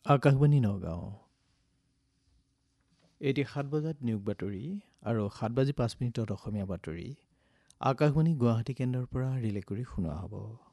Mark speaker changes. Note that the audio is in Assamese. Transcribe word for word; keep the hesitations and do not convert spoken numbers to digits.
Speaker 1: আকাশবাণী নগাঁও। এতিয়া সাত বজাত নিয়োগ বাতৰি আৰু সাত বাজি পাঁচ মিনিটত অসমীয়া বাতৰি আকাশবাণী গুৱাহাটী কেন্দ্ৰৰ পৰা ৰিলে কৰি শুনোৱা হ'ব।